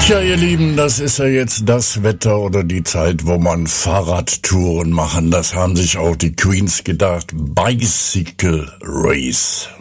Tja, ihr Lieben, das ist ja jetzt das Wetter oder die Zeit, wo man Fahrradtouren machen. Das haben sich auch die Queens gedacht. Bicycle Race.